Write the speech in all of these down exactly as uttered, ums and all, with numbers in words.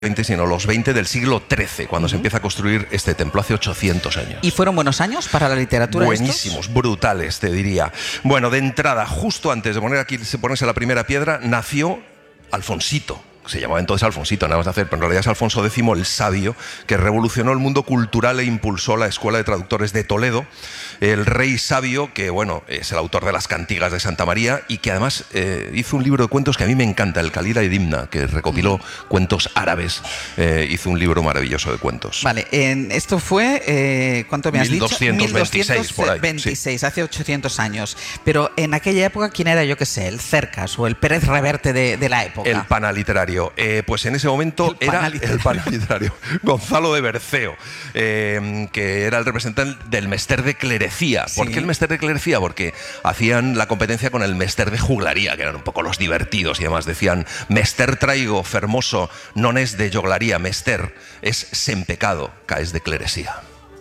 veinte, sino los veinte del siglo trece, cuando uh-huh. se empieza a construir este templo hace ochocientos años. ¿Y fueron buenos años para la literatura? Buenísimos, estos? brutales, te diría. Bueno, de entrada, justo antes de poner aquí, ponerse la primera piedra, nació Alfonsito. Se llamaba entonces Alfonsito, nada más de hacer, pero en realidad es Alfonso décimo el Sabio, que revolucionó el mundo cultural e impulsó la Escuela de Traductores de Toledo. El rey sabio, que bueno, es el autor de las Cantigas de Santa María y que además eh, hizo un libro de cuentos que a mí me encanta, el Calila y Dimna, que recopiló mm. cuentos árabes. Eh, hizo un libro maravilloso de cuentos. Vale, en, esto fue, eh, ¿cuánto me has mil doscientos veintiséis, dicho? mil doscientos veintiséis, sí. Hace ochocientos años. Pero en aquella época, ¿quién era, yo qué sé, el Cercas o el Pérez Reverte de, de la época? El panaliterario. Eh, pues en ese momento el era el panaliterario Gonzalo de Berceo, eh, que era el representante del mester de clerecía. ¿Por sí. qué el mester de clerecía? Porque hacían la competencia con el mester de juglaría, que eran un poco los divertidos y además decían: mester traigo, fermoso, non es de joglaría, mester es sen pecado, caes de clerecía.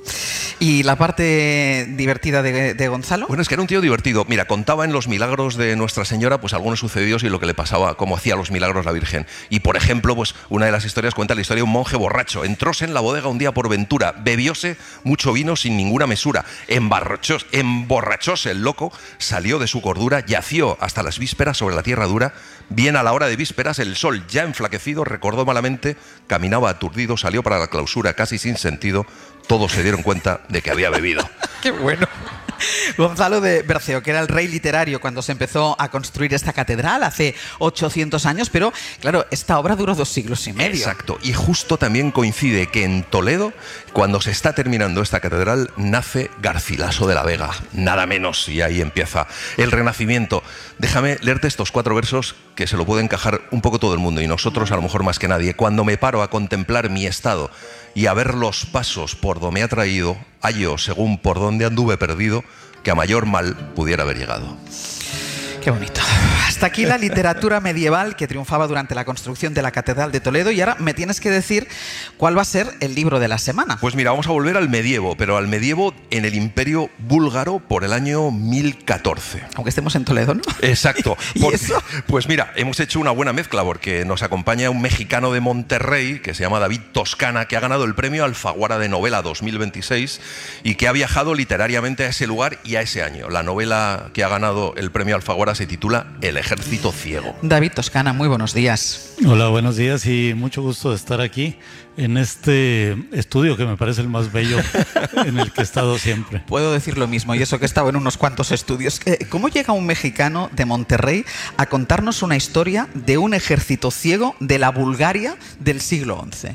¿Y la parte divertida de, de Gonzalo? Bueno, es que era un tío divertido. Mira, contaba en los milagros de Nuestra Señora pues algunos sucedidos y lo que le pasaba, cómo hacía los milagros la Virgen. Y por ejemplo, pues una de las historias cuenta la historia de un monje borracho. Entróse en la bodega un día por ventura, bebióse mucho vino sin ninguna mesura, emborrachóse, emborrachóse el loco, salió de su cordura, yació hasta las vísperas sobre la tierra dura. Bien a la hora de vísperas, el sol ya enflaquecido recordó malamente, caminaba aturdido, salió para la clausura casi sin sentido. Todos se dieron cuenta de que había bebido. ¡Qué bueno! Gonzalo de Berceo, que era el rey literario cuando se empezó a construir esta catedral hace ochocientos años, pero claro, esta obra duró dos siglos y medio. Exacto, y justo también coincide que en Toledo, cuando se está terminando esta catedral, nace Garcilaso de la Vega, nada menos, y ahí empieza el Renacimiento. Déjame leerte estos cuatro versos que se lo puede encajar un poco todo el mundo, y nosotros a lo mejor más que nadie. Cuando me paro a contemplar mi estado y a ver los pasos por donde me ha traído, hallo, según por donde anduve perdido, que a mayor mal pudiera haber llegado. Qué bonito. Hasta aquí la literatura medieval que triunfaba durante la construcción de la Catedral de Toledo, y ahora me tienes que decir cuál va a ser el libro de la semana. Pues mira, vamos a volver al medievo, pero al medievo en el Imperio Búlgaro por el año mil catorce. Aunque estemos en Toledo, ¿no? Exacto. ¿Y porque, eso? Pues mira, hemos hecho una buena mezcla porque nos acompaña un mexicano de Monterrey que se llama David Toscana, que ha ganado el premio Alfaguara de Novela dos mil veintiséis y que ha viajado literariamente a ese lugar y a ese año. La novela que ha ganado el premio Alfaguara se titula El Ejército Ciego. David Toscana, muy buenos días. Hola, buenos días y mucho gusto de estar aquí en este estudio que me parece el más bello en el que he estado siempre. Puedo decir lo mismo, y eso que he estado en unos cuantos estudios. ¿Cómo llega un mexicano de Monterrey a contarnos una historia de un ejército ciego de la Bulgaria del siglo once?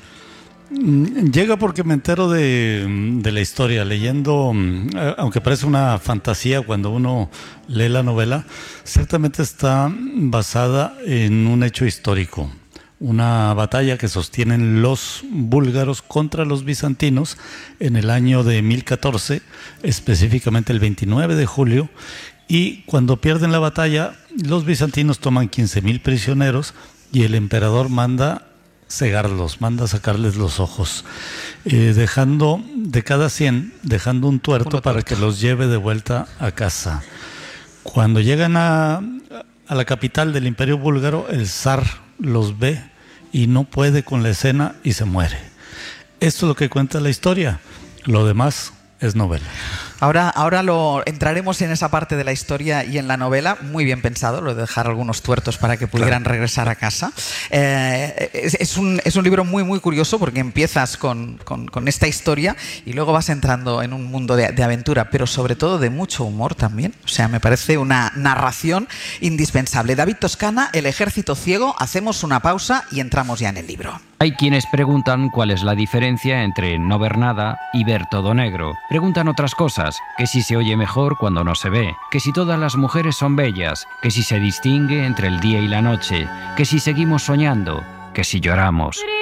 Llega porque me entero de, de la historia, leyendo, aunque parece una fantasía cuando uno lee la novela, ciertamente está basada en un hecho histórico. Una batalla que sostienen los búlgaros contra los bizantinos en el año de mil catorce, específicamente el veintinueve de julio, y cuando pierden la batalla, los bizantinos toman quince mil prisioneros y el emperador manda cegarlos, manda sacarles los ojos, eh, dejando de cada cien, dejando un tuerto para que los lleve de vuelta a casa. Cuando llegan a, a la capital del Imperio Búlgaro, el zar los ve y no puede con la escena y se muere. Esto es lo que cuenta la historia, lo demás es novela. Ahora, ahora lo entraremos en esa parte de la historia y en la novela. Muy bien pensado, lo de dejar algunos tuertos para que pudieran claro. regresar a casa. Eh, es, es, un, es un libro muy, muy curioso porque empiezas con, con, con esta historia y luego vas entrando en un mundo de, de aventura, pero sobre todo de mucho humor también. O sea, me parece una narración indispensable. David Toscana, El Ejército Ciego. Hacemos una pausa y entramos ya en el libro. Hay quienes preguntan cuál es la diferencia entre no ver nada y ver todo negro. Preguntan otras cosas, que si se oye mejor cuando no se ve, que si todas las mujeres son bellas, que si se distingue entre el día y la noche, que si seguimos soñando, que si lloramos.